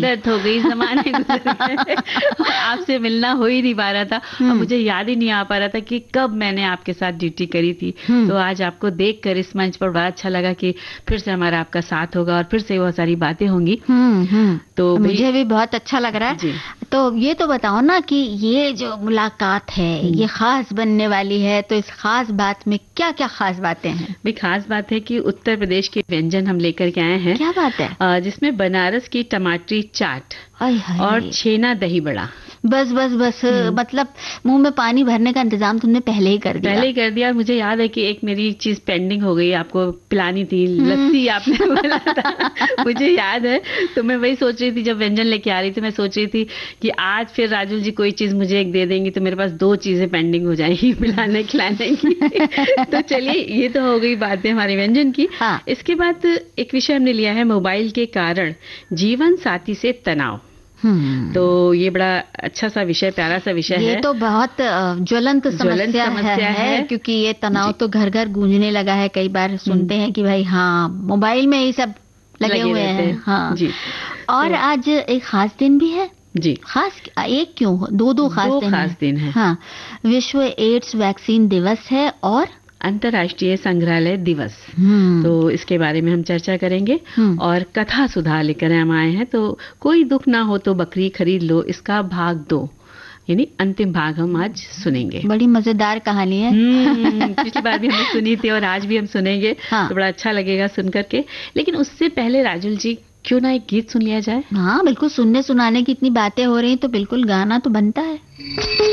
आदत हो गई, जमाने गुजर गए। आपसे मिलना हो ही नहीं पा रहा था और मुझे याद ही नहीं आ पा रहा था कि कब मैंने आपके साथ ड्यूटी करी थी। तो आज आपको देखकर इस मंच पर बड़ा अच्छा लगा कि फिर से हमारा आपका साथ होगा और फिर से बहुत सारी बातें होंगी। तो मुझे भी बहुत अच्छा लग रहा है। तो ये तो बताओ ना कि ये जो मुलाकात है ये खास बनने वाली है, तो इस खास बात में क्या क्या खास बातें हैं? भाई खास बात है कि उत्तर प्रदेश के व्यंजन हम लेकर के आए हैं। क्या बात है? जिसमें बनारस की टमाटरी चाट और छेना दही बड़ा। बस बस बस मतलब मुंह में पानी भरने का इंतजाम तुमने पहले ही कर दिया। और मुझे याद है कि एक मेरी चीज पेंडिंग हो गई, आपको पिलानी थी, लस्सी आपने बोला था। मुझे याद है। तो मैं वही सोच रही थी, जब व्यंजन लेके आ रही थी मैं सोच रही थी कि आज फिर राजुल जी कोई चीज मुझे एक दे देंगी तो मेरे पास 2 चीजें पेंडिंग हो जाएगी पिलाने खिलाने की। तो चलिए, ये तो हो गई बातें हमारे व्यंजन की। इसके बाद एक विषय हमने लिया है, मोबाइल के कारण जीवन साथी से तनाव। तो ये बड़ा अच्छा सा विषय, प्यारा सा विषय है। ये तो बहुत ज्वलंत समस्या है क्योंकि ये तनाव तो घर घर गूंजने लगा है। कई बार सुनते हैं कि भाई हाँ मोबाइल में ही सब लगे हुए हैं। हाँ जी। और तो आज एक खास दिन भी है जी। खास एक क्यों, दो खास दिन है। हाँ, विश्व एड्स वैक्सीन दिवस है और अंतर्राष्ट्रीय संग्रहालय दिवस। तो इसके बारे में हम चर्चा करेंगे। और कथा सुधा लेकर हम आए हैं। तो कोई दुख ना हो तो बकरी खरीद लो, इसका भाग 2 यानी अंतिम भाग हम आज सुनेंगे। बड़ी मजेदार कहानी है। पिछली बार भी हमने सुनी थी और आज भी हम सुनेंगे। तो बड़ा अच्छा लगेगा सुन करके। लेकिन उससे पहले राजुल जी, क्यों ना एक गीत सुन लिया जाए? हाँ बिल्कुल, सुनने सुनाने की इतनी बातें हो रही हैं तो बिल्कुल गाना तो बनता है।